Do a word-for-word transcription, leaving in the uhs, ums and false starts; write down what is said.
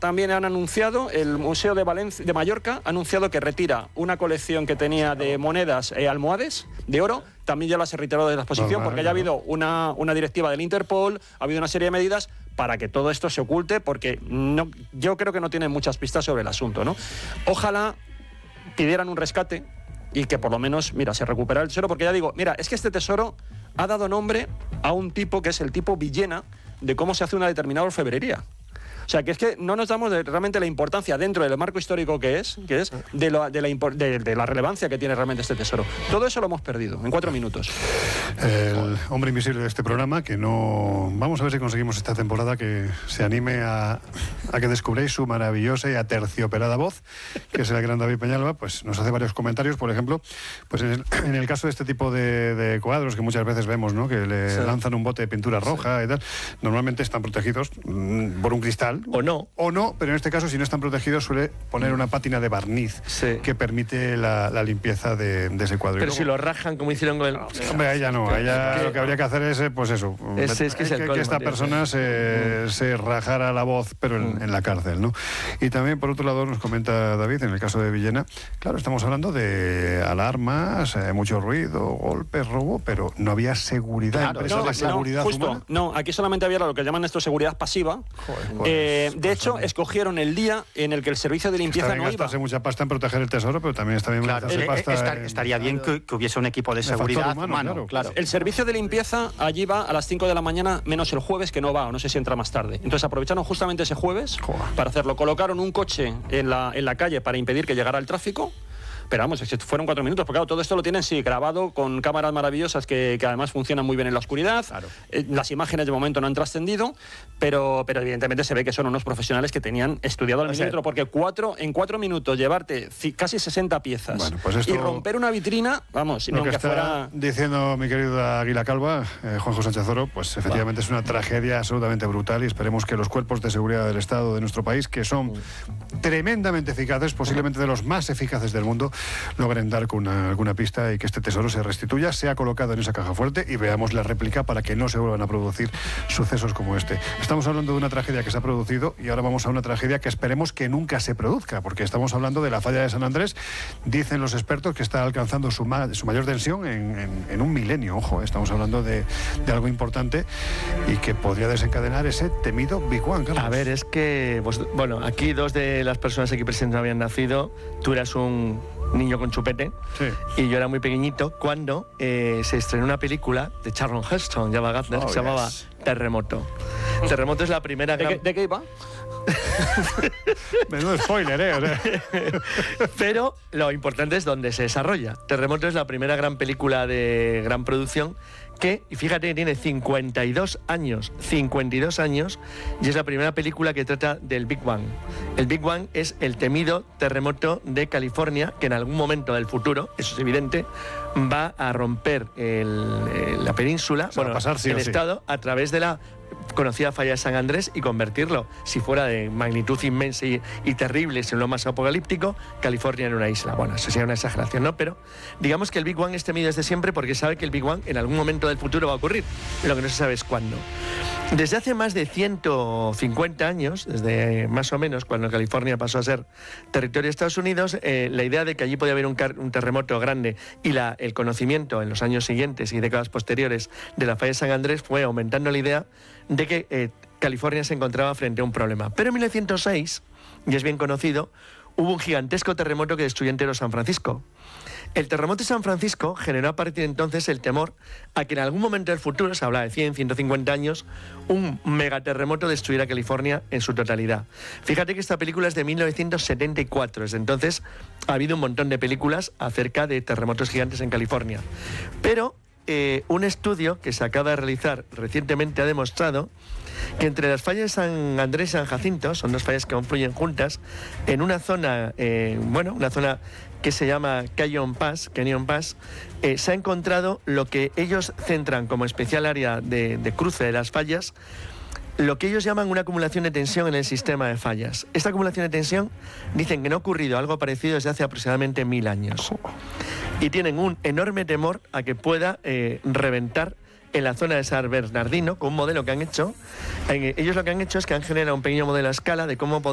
también han anunciado, el Museo de, Valencia, de Mallorca ha anunciado que retira una colección que tenía de monedas eh, almohades de oro. También ya las he retirado de la exposición porque ya ha habido una, una directiva del Interpol, ha habido una serie de medidas para que todo esto se oculte, porque no, yo creo que no tienen muchas pistas sobre el asunto, ¿no? Ojalá pidieran un rescate y que por lo menos, mira, se recupera el tesoro, porque ya digo, mira, es que este tesoro ha dado nombre a un tipo que es el tipo Villena de cómo se hace una determinada orfebrería. O sea, que es que no nos damos de, realmente la importancia dentro del marco histórico que es, que es de, lo, de, la, de, de la relevancia que tiene realmente este tesoro. Todo eso lo hemos perdido en cuatro minutos. El hombre invisible de este programa, que no... Vamos a ver si conseguimos esta temporada que se anime a, a que descubréis su maravillosa y aterciopelada voz, que es el gran David Peñalba. Pues nos hace varios comentarios, por ejemplo, pues en el, en el caso de este tipo de, de cuadros que muchas veces vemos, ¿no?, que le sí. lanzan un bote de pintura roja sí. y tal, normalmente están protegidos mmm, por un cristal. O no. O no, pero en este caso, si no están protegidos, suele poner una pátina de barniz sí. que permite la, la limpieza de, de ese cuadro. Pero luego, si lo rajan como hicieron con el... No, hombre, a ella no. A ella lo que habría que hacer es, pues eso, ese es que, es el que, colmo, que esta tío, persona sí. se, mm. se rajara la voz, pero en, mm. en la cárcel, ¿no? Y también, por otro lado, nos comenta David, en el caso de Villena, claro, estamos hablando de alarmas, eh, mucho ruido, golpes, robo, pero no había seguridad, claro, empresas no, de seguridad no, justo, humana. No, aquí solamente había lo que llaman esto seguridad pasiva. Joder, pues, eh, de hecho, pues, escogieron el día en el que el servicio de limpieza está bien no iba. gastarse mucha pasta en proteger el tesoro, pero también está bien claro, gastarse eh, pasta estar, en... estaría bien que, que hubiese un equipo de seguridad humano, humano claro, claro. El servicio de limpieza allí va a las cinco de la mañana, menos el jueves, que no va, o no sé si entra más tarde. Entonces aprovecharon justamente ese jueves Joder. para hacerlo. Colocaron un coche en la, en la calle para impedir que llegara el tráfico. Pero vamos, fueron cuatro minutos, porque claro, todo esto lo tienen sí grabado con cámaras maravillosas que, que además funcionan muy bien en la oscuridad. Claro. Eh, las imágenes de momento no han trascendido, pero, pero evidentemente se ve que son unos profesionales que tenían estudiado al milímetro, porque cuatro, en cuatro minutos llevarte casi sesenta piezas bueno, pues esto, y romper una vitrina, vamos, lo aunque que está fuera... diciendo mi querido Águila Calva, eh, Juanjo Sánchez Oro, pues efectivamente wow. es una tragedia absolutamente brutal y esperemos que los cuerpos de seguridad del Estado de nuestro país, que son mm. tremendamente eficaces, posiblemente de los más eficaces del mundo, logren dar con una, alguna pista y que este tesoro se restituya, sea colocado en esa caja fuerte y veamos la réplica para que no se vuelvan a producir sucesos como este. Estamos hablando de una tragedia que se ha producido y ahora vamos a una tragedia que esperemos que nunca se produzca, porque estamos hablando de la falla de San Andrés. Dicen los expertos que está alcanzando su, ma su mayor tensión en, en, en un milenio. Ojo, estamos hablando de, de algo importante y que podría desencadenar ese temido Big One, Carlos. A ver, es que, pues, bueno, aquí dos de las personas aquí presentes no habían nacido. Tú eras un niño con chupete sí. y yo era muy pequeñito cuando eh, se estrenó una película de Charlton Heston, Java Gardner, oh, que se yes. llamaba Terremoto. Terremoto es la primera gran... ¿De qué, de qué iba? Menudo spoiler, ¿eh? O sea. Pero lo importante es dónde se desarrolla. Terremoto es la primera gran película de gran producción que, y fíjate, tiene cincuenta y dos años, cincuenta y dos años, y es la primera película que trata del Big Bang. El Big Bang es el temido terremoto de California, que en algún momento del futuro, eso es evidente, va a romper el, la península, bueno, va a pasar, sí el estado, sí. a través de la conocida falla de San Andrés y convertirlo, si fuera de magnitud inmensa y, y terrible, en lo más apocalíptico, California en una isla. Bueno, eso sería una exageración, ¿no? Pero digamos que el Big Bang es temido desde siempre porque sabe que el Big Bang en algún momento del futuro va a ocurrir, lo que no se sabe es cuándo. Desde hace más de ciento cincuenta años, desde más o menos cuando California pasó a ser territorio de Estados Unidos, eh, la idea de que allí podía haber un, un terremoto grande y la, el conocimiento en los años siguientes y décadas posteriores de la falla de San Andrés fue aumentando la idea de que eh, California se encontraba frente a un problema. Pero en mil novecientos seis, y es bien conocido, hubo un gigantesco terremoto que destruyó entero San Francisco. El terremoto de San Francisco generó a partir de entonces el temor a que en algún momento del futuro, se habla de cien, ciento cincuenta años, un megaterremoto destruyera California en su totalidad. Fíjate que esta película es de mil novecientos setenta y cuatro, desde entonces ha habido un montón de películas acerca de terremotos gigantes en California. Pero eh, un estudio que se acaba de realizar recientemente ha demostrado que entre las fallas de San Andrés y San Jacinto, son dos fallas que confluyen juntas, en una zona, eh, bueno, una zona que se llama Canyon Pass, Canyon Pass, eh, se ha encontrado lo que ellos centran como especial área de, de cruce de las fallas, lo que ellos llaman una acumulación de tensión en el sistema de fallas. Esta acumulación de tensión dicen que no ha ocurrido algo parecido desde hace aproximadamente mil años. Y tienen un enorme temor a que pueda eh, reventar en la zona de San Bernardino, con un modelo que han hecho. Ellos lo que han hecho es que han generado un pequeño modelo a escala de cómo